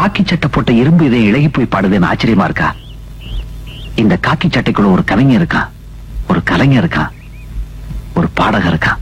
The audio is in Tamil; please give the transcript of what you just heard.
காக்கி சட்டை போட்ட இரும்பு இதை இழகி போய் பாடுதுன்னு ஆச்சரியமா இருக்கா? இந்த காக்கி சட்டைக்குள்ள ஒரு கவிஞர் இருக்கான், ஒரு கலைஞர் இருக்கான், ஒரு பாடகர் இருக்கான்.